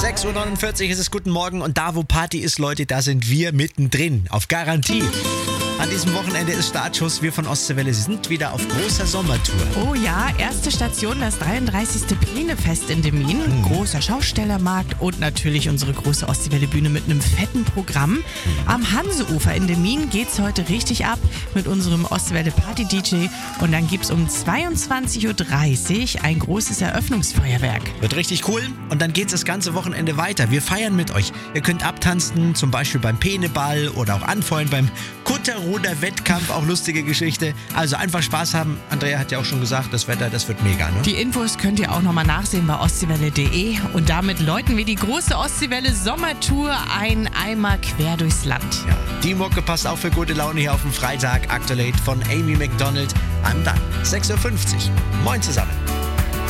6.49 Uhr ist es, guten Morgen. Und da, wo Party ist, Leute, da sind wir mittendrin. Auf Garantie. An diesem Wochenende ist Startschuss. Wir von Ostseewelle sind wieder auf großer Sommertour. Oh ja, erste Station, das 33. Plenefest in Demmin. Großer Schaustellermarkt und natürlich unsere große Ostseewelle-Bühne mit einem fetten Programm. Am Hanseufer in Demmin geht's heute richtig ab mit unserem Ostseewelle-Party-DJ. Und dann gibt's um 22.30 Uhr ein großes Eröffnungsfeuerwerk. Wird richtig cool. Und dann geht's das ganze Wochenende weiter. Wir feiern mit euch. Ihr könnt abtanzen, zum Beispiel beim Peneball oder auch anfeuern beim Kutterruder-Wettkampf, auch lustige Geschichte. Also einfach Spaß haben. Andrea hat ja auch schon gesagt, das Wetter, das wird mega, ne? Die Infos könnt ihr auch nochmal nachsehen bei ostseewelle.de. Und damit läuten wir die große Ostseewelle Sommertour ein Eimer quer durchs Land. Ja, die Mucke passt auch für gute Laune hier auf dem Freitag. Aktuell von Amy Macdonald. Am dann 6.50 Uhr. Moin zusammen.